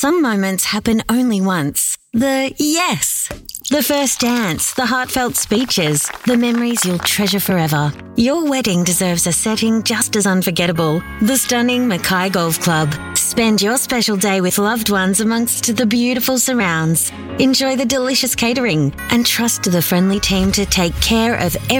Some moments happen only once. The yes. The first dance, the heartfelt speeches, the memories you'll treasure forever. Your wedding deserves a setting just as unforgettable. The stunning Mackay Golf Club. Spend your special day with loved ones amongst the beautiful surrounds. Enjoy the delicious catering and trust the friendly team to take care of every